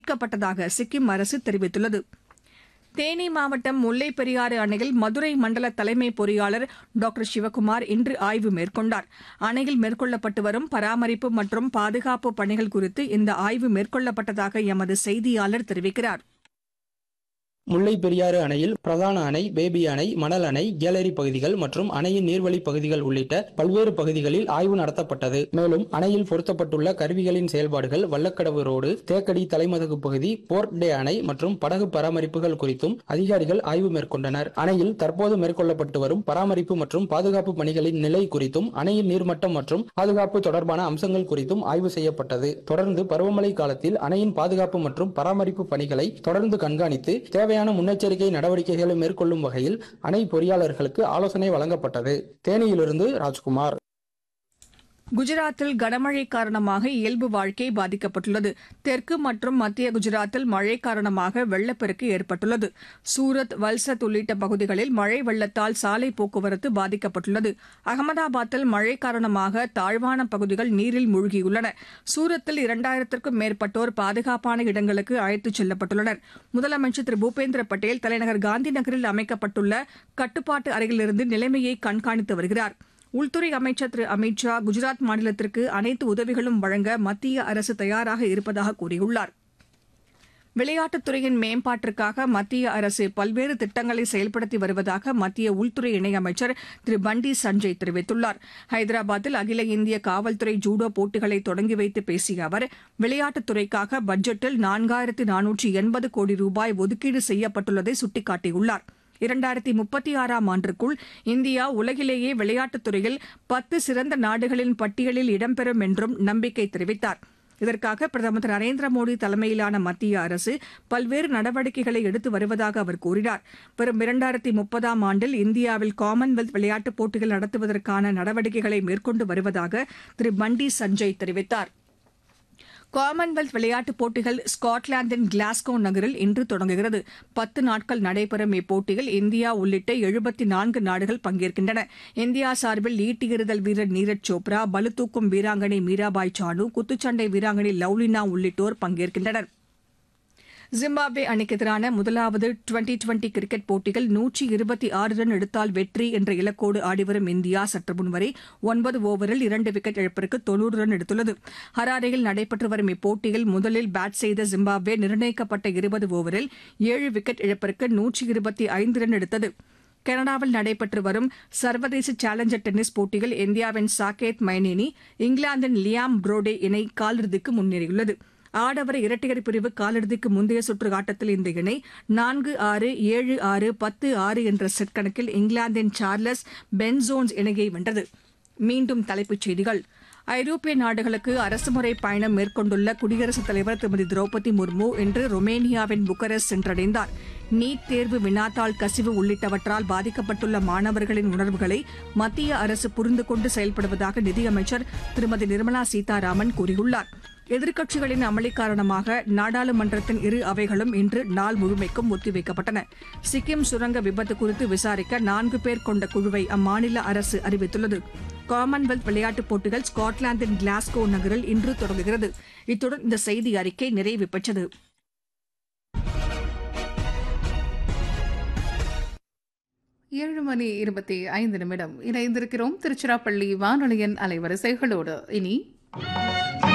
மீட்கப்பட்டதாக சிக்கிம் அரசு தெரிவித்துள்ளது. தேனி மாவட்டம் முல்லைப் பெரியாறு அணையில் மதுரை மண்டல தலைமை பொறியாளர் டாக்டர் சிவக்குமார் இன்று ஆய்வு மேற்கொண்டார். அணையில் மேற்கொள்ளப்பட்டு வரும் பராமரிப்பு மற்றும் பாதுகாப்பு பணிகள் குறித்து இந்த ஆய்வு மேற்கொள்ளப்பட்டதாக எமது செய்தியாளர் தெரிவிக்கிறார். முல்லை பெரியாறு அணையில் பிரதான அணை, பேபி அணை, மணல் அணை, கேலரி பகுதிகள் மற்றும் அணையின் நீர்வழி பகுதிகள் உள்ளிட்ட பல்வேறு பகுதிகளில் ஆய்வு நடத்தப்பட்டது. மேலும் அணையில் பொருத்தப்பட்டுள்ள கருவிகளின் செயல்பாடுகள், வல்லக்கடவு ரோடு, தேக்கடி தலைமதகு பகுதி, போர்ட் டே அணை மற்றும் படகு பராமரிப்புகள் குறித்தும் அதிகாரிகள் ஆய்வு மேற்கொண்டனர். அணையில் தற்போது மேற்கொள்ளப்பட்டு வரும் பராமரிப்பு மற்றும் பாதுகாப்பு பணிகளின் நிலை குறித்தும் அணையின் நீர்மட்டம் மற்றும் பாதுகாப்பு தொடர்பான அம்சங்கள் குறித்தும் ஆய்வு செய்யப்பட்டது. தொடர்ந்து பருவமழை காலத்தில் அணையின் பாதுகாப்பு மற்றும் பராமரிப்பு பணிகளை தொடர்ந்து கண்காணித்து தேவையான முன்னெச்சரிக்கை நடவடிக்கைகளை மேற்கொள்ளும் வகையில் அணை பொறியாளர்களுக்கு ஆலோசனை வழங்கப்பட்டது. தேனியிலிருந்து ராஜ்குமார். குஜராத்தில் கனமழை காரணமாக இயல்பு வாழ்க்கை பாதிக்கப்பட்டுள்ளது. தெற்கு மற்றும் மத்திய குஜராத்தில் மழை காரணமாக வெள்ளப்பெருக்கு ஏற்பட்டுள்ளது. சூரத், வல்சத் உள்ளிட்ட பகுதிகளில் மழை வெள்ளத்தால் சாலை போக்குவரத்து பாதிக்கப்பட்டுள்ளது. அகமதாபாத்தில் மழை காரணமாக தாழ்வான பகுதிகள் நீரில் மூழ்கியுள்ளன. சூரத்தில் 2000க்கும் மேற்பட்டோர் பாதுகாப்பான இடங்களுக்கு அழைத்துச் செல்லப்பட்டுள்ளனர். முதலமைச்சர் திரு பூபேந்திர பட்டேல் தலைநகர் காந்தி நகரில் அமைக்கப்பட்டுள்ள கட்டுப்பாட்டு அறையிலிருந்து நிலைமையை கண்காணித்து வருகிறார். உள்துறை அமைச்சர் திரு அமித் ஷா குஜராத் மாநிலத்திற்கு அனைத்து உதவிகளும் வழங்க மத்திய அரசு தயாராக இருப்பதாக கூறியுள்ளார். விளையாட்டுத் துறையின் மேம்பாட்டிற்காக மத்திய அரசு பல்வேறு திட்டங்களை செயல்படுத்தி வருவதாக மத்திய உள்துறை இணையமைச்சர் திரு பண்டி சஞ்சய் தெரிவித்துள்ளார். ஹைதராபாத்தில் அகில இந்திய காவல்துறை ஜூடோ போட்டிகளை தொடங்கி வைத்து பேசிய அவர், விளையாட்டுத் துறைக்காக பட்ஜெட்டில் 4480 கோடி ரூபாய் ஒதுக்கீடு செய்யப்பட்டுள்ளதை சுட்டிக்காட்டியுள்ளார். 2036ஆம் ஆண்டிற்குள் இந்தியா உலகிலேயே விளையாட்டுத் துறையில் 10 சிறந்த நாடுகளின் பட்டியலில் இடம்பெறும் என்றும் நம்பிக்கை தெரிவித்தார். இதற்காக பிரதமர் திரு நரேந்திர மோடி தலைமையிலான மத்திய அரசு பல்வேறு நடவடிக்கைகளை எடுத்து வருவதாக அவர் கூறினார். வரும் 2030ஆம் ஆண்டில் இந்தியாவில் காமன்வெல்த் விளையாட்டுப் போட்டிகள் நடத்துவதற்கான நடவடிக்கைகளை மேற்கொண்டு வருவதாக திரு பண்டி சஞ்சய் தெரிவித்தார். காமன்வெல்த் விளையாட்டுப் போட்டிகள் ஸ்காட்லாந்தின் கிளாஸ்கோ நகரில் இன்று தொடங்குகிறது. 10 நாட்கள் நடைபெறும் இப்போட்டியில் இந்தியா உள்ளிட்ட 74 நாடுகள் பங்கேற்கின்றன. இந்தியா சார்பில் ஈட்டி எறிதல் வீரர் நீரஜ் சோப்ரா, பளுதூக்கும் வீராங்கனை மீராபாய் சானு, குத்துச்சண்டை வீராங்கனை லவ்லினா உள்ளிட்டோர் பங்கேற்கின்றனர். ஜிம்பாப்வே அணிக்கு எதிரான முதலாவது டுவெண்டி கிரிக்கெட் போட்டியில் 126 ரன் எடுத்தால் வெற்றி என்ற இலக்கோடு ஆடிவரும் இந்தியா சற்று முன்வரை 9 ஓவரில் 2 விக்கெட் இழப்பிற்கு 90 ரன் எடுத்துள்ளது. ஹராரேயில் நடைபெற்று வரும் இப்போட்டியில் முதலில் பேட் செய்த ஜிம்பாப்வே நிர்ணயிக்கப்பட்ட 20 ஓவரில் 7 விக்கெட் இழப்பிற்கு 125 ரன் எடுத்தது. கனடாவில் நடைபெற்று வரும் சர்வதேச சேலஞ்சர் டென்னிஸ் போட்டியில் இந்தியாவின் சாகேத் மைனேனி, இங்கிலாந்தின் லியாம் புரோடே இணை காலிறுதிக்கு முன்னேறியுள்ளது. ஆடவர் இரட்டையர் பிரிவு காலிறுதிக்கு முந்தைய சுற்று ஆட்டத்தில் இந்த இணை 4-6, 7-6, 10-6 என்ற செட் கணக்கில் இங்கிலாந்தின் சார்லஸ் பென்சோன்ஸ் இணையை வென்றது. மீண்டும் தலைப்புச் செய்திகள். ஐரோப்பிய நாடுகளுக்கு அரசுமுறை பயணம் மேற்கொண்டுள்ள குடியரசுத் தலைவர் திருமதி திரௌபதி முர்மு இன்று ரொமேனியாவின் புக்கரெஸ்ட் சென்றடைந்தார். நீட் தேர்வு, வினாத்தாள் கசிவு உள்ளிட்டவற்றால் பாதிக்கப்பட்டுள்ள மாணவர்களின் உணர்வுகளை மத்திய அரசு புரிந்து கொண்டு செயல்படுவதாக நிதியமைச்சர் திருமதி நிர்மலா சீதாராமன் கூறியுள்ளார். எதிர்க்கட்சிகளின் அமளி காரணமாக நாடாளுமன்றத்தின் இரு அவைகளும் இன்று நாள் முழுமைக்கும் ஒத்திவைக்கப்பட்டன. சிக்கிம் சுரங்க விபத்து குறித்து விசாரிக்க 4 பேர் கொண்ட குழுவை அம்மாநில அரசு அறிவித்துள்ளது. காமன்வெல்த் விளையாட்டுப் போட்டிகள் ஸ்காட்லாந்தின் கிளாஸ்கோ நகரில் இன்று தொடங்குகிறது. இத்துடன் இந்த செய்தி அறிக்கை நிறைவு பெற்றது. ஏழு மணி 25 நிமிடம் இணைந்திருக்கிறோம் திருச்சிராப்பள்ளி வானொலியின் அலைவரிசைகளோடு. இனி